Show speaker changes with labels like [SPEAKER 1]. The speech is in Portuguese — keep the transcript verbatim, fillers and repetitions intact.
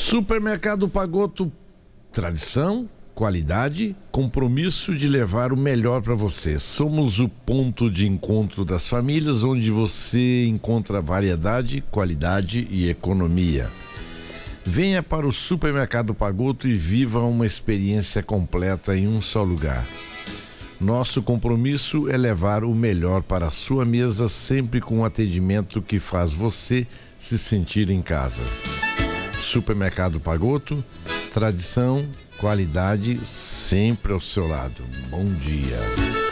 [SPEAKER 1] Supermercado Pagotto, tradição, qualidade, compromisso de levar o melhor para você. Somos o ponto de encontro das famílias, onde você encontra variedade, qualidade e economia. Venha para o Supermercado Pagotto e viva uma experiência completa em um só lugar. Nosso compromisso é levar o melhor para a sua mesa, sempre com um atendimento que faz você se sentir em casa. Supermercado Pagotto, tradição, qualidade sempre ao seu lado. Bom dia.